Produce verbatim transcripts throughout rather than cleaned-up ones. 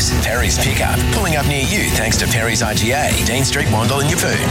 This, Perry's Pickup, pulling up near you thanks to Perry's I G A, Dean Street, Wandle and Yeppoon.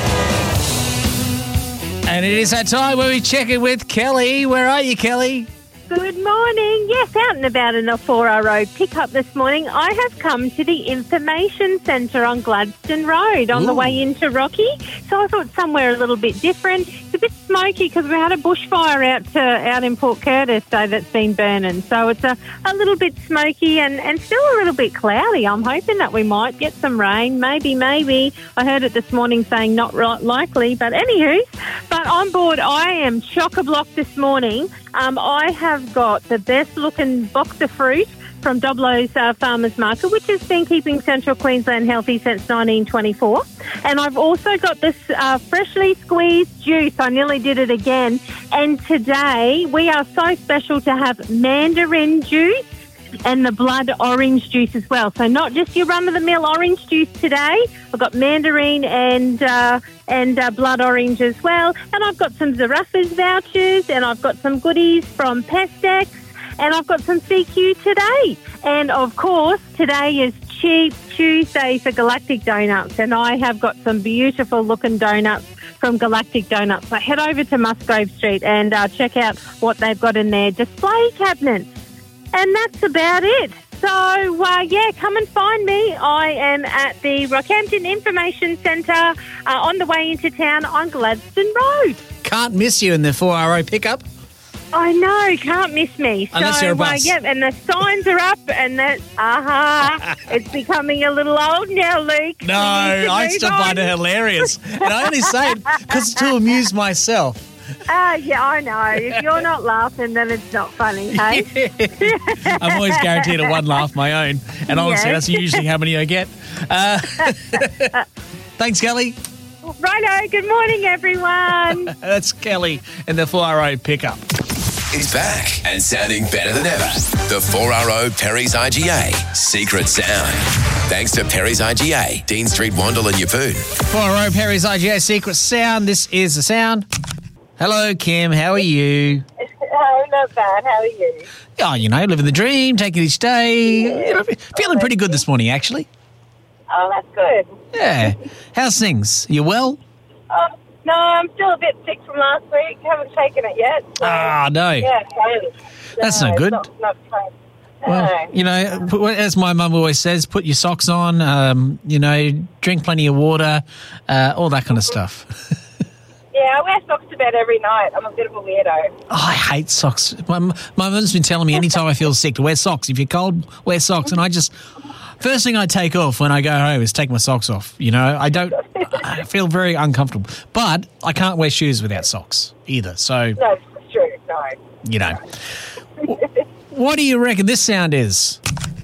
And it is that time where we check in with Kelly. Where are you, Kelly? Good morning. Yes, out and about in a four-hour road pickup this morning. I have come to the Information Centre on Gladstone Road on Ooh. the way into Rocky. So I thought somewhere a little bit different. It's a bit smoky because we had a bushfire out to, out in Port Curtis, so that's been burning. So it's a, a little bit smoky and, and still a little bit cloudy. I'm hoping that we might get some rain. Maybe, maybe. I heard it this morning saying not right likely, but anywho. But on board, I am chock-a-block this morning. Um, I have got the best-looking box of fruit from Doblo's uh, Farmers Market, which has been keeping Central Queensland healthy since nineteen twenty-four. And I've also got this uh, freshly squeezed juice. I nearly did it again. And today we are so special to have mandarin juice and the blood orange juice as well. So not just your run-of-the-mill orange juice today. I've got mandarin and uh, and uh, blood orange as well. And I've got some Zarafas vouchers, and I've got some goodies from Pestex, and I've got some C Q today. And, of course, today is Cheap Tuesday for Galactic Donuts, and I have got some beautiful-looking donuts from Galactic Donuts. So head over to Musgrave Street and uh, check out what they've got in their display cabinets. And that's about it. So, uh, yeah, come and find me. I am at the Rockhampton Information Centre uh, on the way into town on Gladstone Road. Can't miss you in the four-hour road pickup. I know, can't miss me. Unless so, you're a bus. Uh, yeah, and the signs are up, and that, aha, it's becoming a little old now, Luke. No, I still find it hilarious. And I only say it because to amuse myself. Ah, uh, yeah, I know. If you're not laughing, then it's not funny, hey? I'm always guaranteed a one laugh my own. And honestly, Yeah. that's usually how many I get. Uh, thanks, Kelly. Righto, good morning, everyone. That's Kelly in the four-hour road pickup. It's back and sounding better than ever. The four R O Perry's I G A Secret Sound. Thanks to Perry's I G A, Dean Street, Wandle and Yeppoon. four R O Perry's I G A Secret Sound. This is the sound. Hello, Kim. How are you? Oh, not bad. How are you? Oh, you know, living the dream, taking each day. Yeah. You know, feeling pretty good this morning, actually. Oh, that's good. Yeah. How's things? You well? Um, no, I'm still a bit sick from last week. Haven't taken it yet. So, Ah, no. yeah, fine. That's no, not good. Not, not fun. Well, No. you know, put- as my mum always says, put your socks on, um, you know, drink plenty of water, uh, all that kind of stuff. Yeah, I wear socks to bed every night. I'm a bit of a weirdo. Oh, I hate socks. My, my mum's been telling me anytime I feel sick to wear socks. If you're cold, wear socks. And I just, first thing I take off when I go home is take my socks off. You know, I don't, I feel very uncomfortable. But I can't wear shoes without socks either. So, No, it's true. No. you know. What do you reckon this sound is?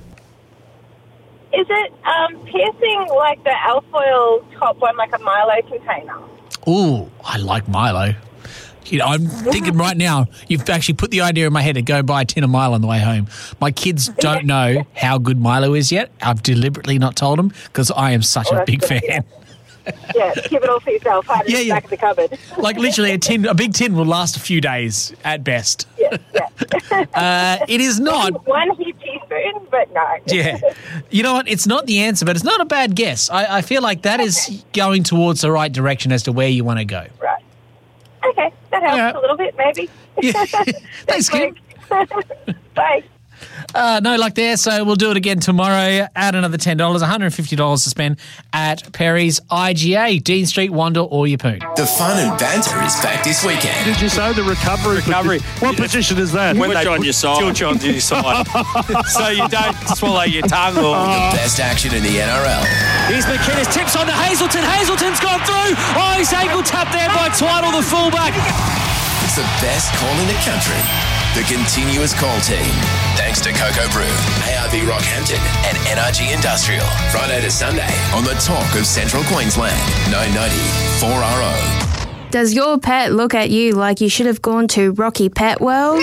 Is it um, piercing like the alfoil top one, like a Milo container? Ooh, I like Milo. You know, I'm thinking right now, you've actually put the idea in my head to go buy a tin of Milo on the way home. My kids don't know how good Milo is yet. I've deliberately not told them because I am such Oh, a that's big good, fan. Yeah, keep it all for yourself. Hide it Yeah, in the yeah. back of the cupboard. Like literally a tin, a big tin will last a few days at best. Yeah, yeah. Uh, it is not. One heat teaspoon, but no. Yeah. You know what? It's not the answer, but it's not a bad guess. I, I feel like that is going towards the right direction as to where you want to go. Right. Okay, that helps Yeah. a little bit, maybe. Yeah. Thanks, Kim. Bye. Uh, no luck there, so we'll do it again tomorrow. Add another ten dollars, one hundred fifty dollars to spend at Perry's I G A, Dean Street, Wandle or Yeppoon. The fun and banter is back this weekend. Did you say the recovery? Recovery. What position is that? When they on your side. Tilt you onto your side. So you don't swallow your tongue or... The best action in the N R L. Here's McInnes, tips on to Hazelton. Hazelton's gone through. Oh, he's ankle tapped there by Twiddle, the fullback. It's the best call in the country. The continuous call team. Thanks to Cocoa Brew, A R B Rockhampton and N R G Industrial. Friday to Sunday on the talk of Central Queensland. nine ninety four R O. Does your pet look at you like you should have gone to Rocky Pet World?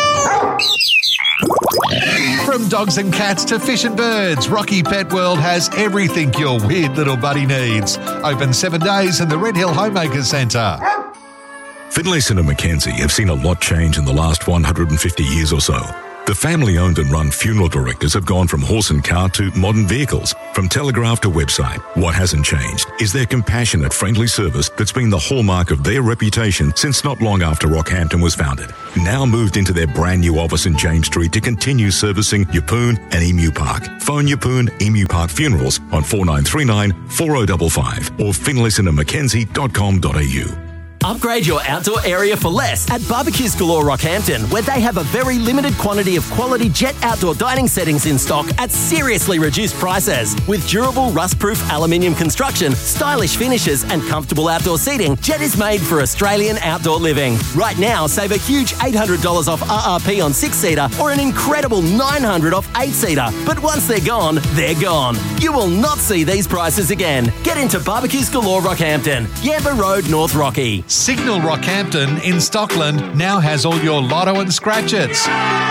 From dogs and cats to fish and birds, Rocky Pet World has everything your weird little buddy needs. Open seven days in the Red Hill Homemakers Centre. Finlayson and Mackenzie have seen a lot change in the last one hundred fifty years or so. The family-owned and run funeral directors have gone from horse and car to modern vehicles, from telegraph to website. What hasn't changed is their compassionate, friendly service that's been the hallmark of their reputation since not long after Rockhampton was founded. Now moved into their brand new office in James Street to continue servicing Yeppoon and Emu Park. Phone Yeppoon Emu Park Funerals on four nine three nine, four oh five five or finlayson and mackenzie dot com dot a u. Upgrade your outdoor area for less at Barbecues Galore Rockhampton, where they have a very limited quantity of quality Jet outdoor dining settings in stock at seriously reduced prices. With durable rust-proof aluminium construction, stylish finishes and comfortable outdoor seating, Jet is made for Australian outdoor living. Right now, save a huge eight hundred dollars off R R P on six-seater or an incredible nine hundred dollars off eight-seater. But once they're gone, they're gone. You will not see these prices again. Get into Barbecues Galore Rockhampton, Yamba Road, North Rocky. Signal Rockhampton in Stockland now has all your lotto and scratchets.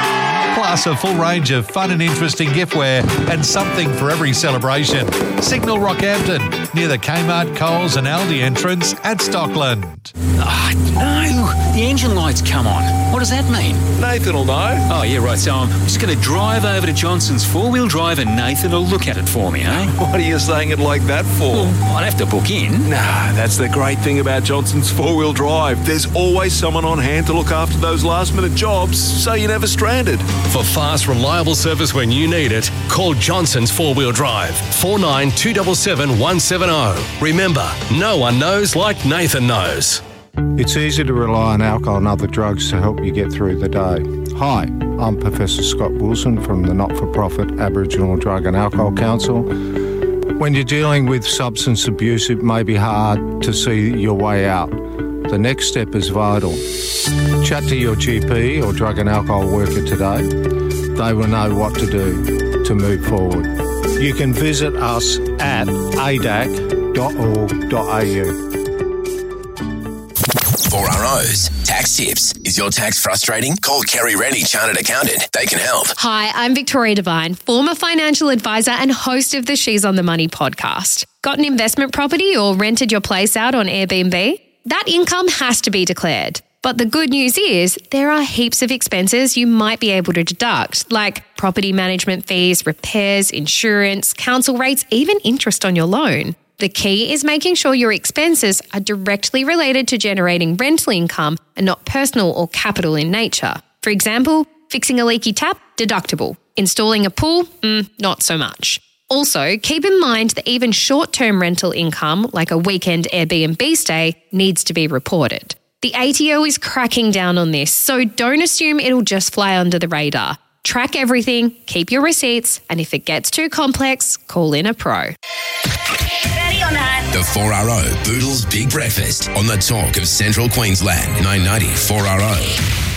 Plus a full range of fun and interesting giftware and something for every celebration. Signal Rockhampton, near the Kmart, Coles and Aldi entrance at Stockland. Ah, no. The engine light's come on. What does that mean? Nathan will know. Oh, yeah, right. So I'm just going to drive over to Johnson's four-wheel drive and Nathan will look at it for me, eh? What are you saying it like that for? Well, I'd have to book in. Nah, that's the great thing about Johnson's four-wheel drive. There's always someone on hand to look after those last-minute jobs, so you're never stranded. For fast, reliable service when you need it, call Johnson's four-wheel drive, four nine two seven seven one seven zero. Remember, no one knows like Nathan knows. It's easy to rely on alcohol and other drugs to help you get through the day. Hi, I'm Professor Scott Wilson from the not-for-profit Aboriginal Drug and Alcohol Council. When you're dealing with substance abuse, it may be hard to see your way out. The next step is vital. Chat to your G P or drug and alcohol worker today. They will know what to do to move forward. You can visit us at a d a c dot org dot a u. four R Os. Tax tips. Is your tax frustrating? Call Kerry Rennie, Chartered Accountant. They can help. Hi, I'm Victoria Devine, former financial advisor and host of the She's on the Money podcast. Got an investment property or rented your place out on Airbnb? That income has to be declared. But the good news is there are heaps of expenses you might be able to deduct, like property management fees, repairs, insurance, council rates, even interest on your loan. The key is making sure your expenses are directly related to generating rental income and not personal or capital in nature. For example, fixing a leaky tap, deductible. Installing a pool, mm, not so much. Also, keep in mind that even short-term rental income, like a weekend Airbnb stay, needs to be reported. The A T O is cracking down on this, so don't assume it'll just fly under the radar. Track everything, keep your receipts, and if it gets too complex, call in a pro. The four R O Boodles Big Breakfast on the Talk of Central Queensland, nine ninety four R O.